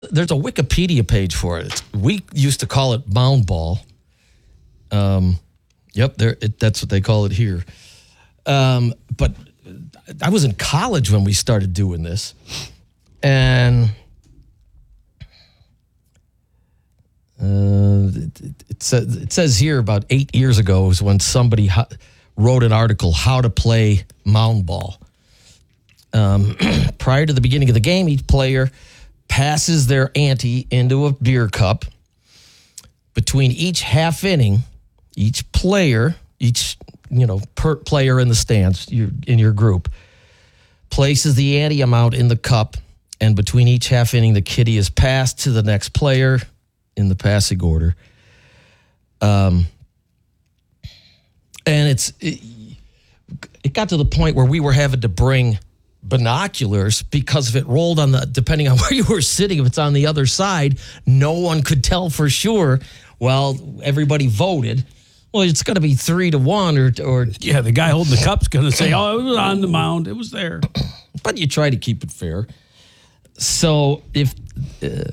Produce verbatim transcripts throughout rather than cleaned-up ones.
there's a Wikipedia page for it. It's, we used to call it mound ball. Um, yep, there. It, that's what they call it here. Um, but I was in college when we started doing this, and uh, it, it, says, it says here about eight years ago was when somebody ho- wrote an article, How to Play Mound Ball. Um, prior to the beginning of the game, each player passes their ante into a beer cup. Between each half inning, each player, each you know per player in the stands, you in your group, places the ante amount in the cup, and between each half inning, the kitty is passed to the next player in the passing order. Um, and it's it, it got to the point where we were having to bring binoculars because if it rolled on the, depending on where you were sitting, if it's on the other side, no one could tell for sure. Well, everybody voted. Well, it's going to be three to one or, or. Yeah, the guy holding the cup's going to say, oh, it was on the mound. It was there. But you try to keep it fair. So if, uh,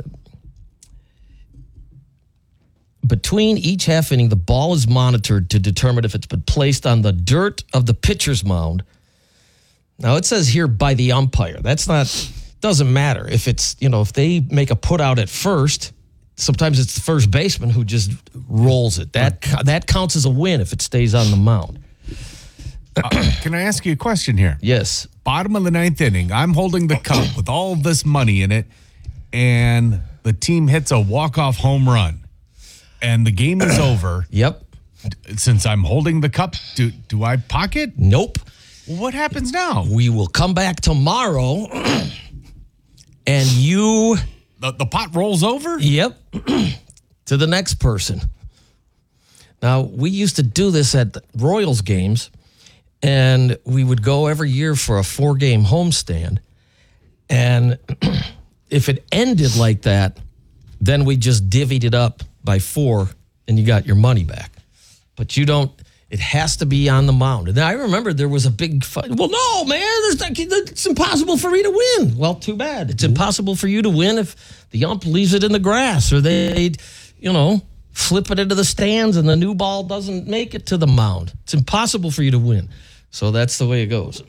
between each half inning, the ball is monitored to determine if it's been placed on the dirt of the pitcher's mound. Now, it says here by the umpire. That's not, doesn't matter. If it's, you know, if they make a put out at first, sometimes it's the first baseman who just rolls it. That that counts as a win if it stays on the mound. Uh, can I ask you a question here? Yes. Bottom of the ninth inning, I'm holding the cup with all this money in it, and the team hits a walk-off home run, and the game is over. Yep. Since I'm holding the cup, do do I pocket? Nope. What happens now? We will come back tomorrow, and you... The, the pot rolls over? Yep. To the next person. Now, we used to do this at the Royals games, and we would go every year for a four-game homestand, and if it ended like that, then we just divvied it up by four, and you got your money back. But you don't... It has to be on the mound. And I remember there was a big fight. Well, no, man, there's not, it's impossible for me to win. Well, too bad. It's impossible for you to win if the ump leaves it in the grass or they, you know, flip it into the stands and the new ball doesn't make it to the mound. It's impossible for you to win. So that's the way it goes.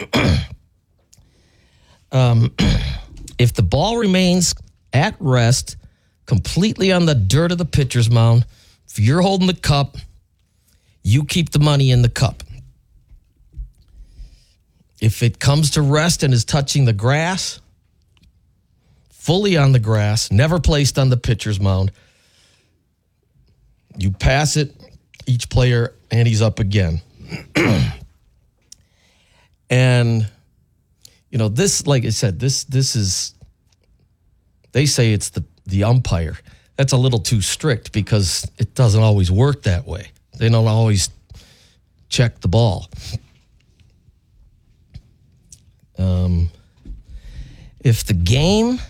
um, if the ball remains at rest completely on the dirt of the pitcher's mound, if you're holding the cup, you keep the money in the cup. If it comes to rest and is touching the grass, fully on the grass, never placed on the pitcher's mound, you pass it, each player, and he's up again. And, you know, this, like I said, this this is, they say it's the, the umpire. That's a little too strict because it doesn't always work that way. They don't always check the ball. Um, if the game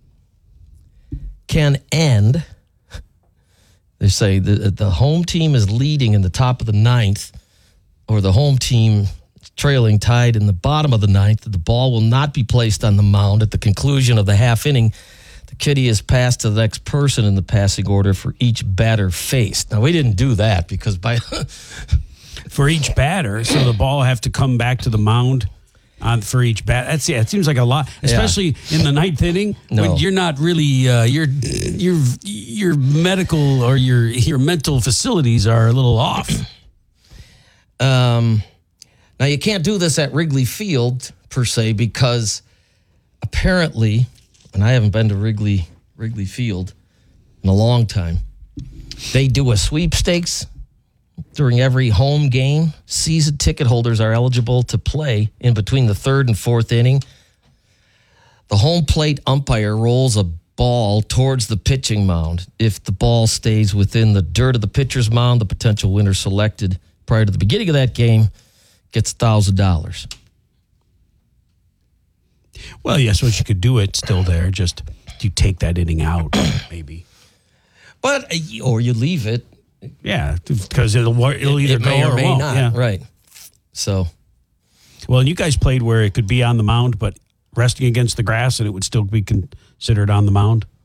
can end, they say the, the home team is leading in the top of the ninth, or the home team trailing tied in the bottom of the ninth, the ball will not be placed on the mound at the conclusion of the half inning. The kitty is passed to the next person in the passing order for each batter faced. Now, we didn't do that because by... for each batter, so the ball have to come back to the mound on for each bat. That's yeah, it seems like a lot, especially yeah. in the ninth inning no. when you're not really uh, your your your medical or your your mental facilities are a little off. Um, now you can't do this at Wrigley Field per se because apparently. And I haven't been to Wrigley Wrigley Field in a long time. They do a sweepstakes during every home game. Season ticket holders are eligible to play in between the third and fourth inning. The home plate umpire rolls a ball towards the pitching mound. If the ball stays within the dirt of the pitcher's mound, the potential winner selected prior to the beginning of that game gets one thousand dollars. Well, yes, what you could do it still there. Just you take that inning out, maybe. But or you leave it. Yeah, because it'll it'll either it go may or, or may won't. not. Yeah. Right. So, well, and you guys played where it could be on the mound, but resting against the grass, and it would still be considered on the mound.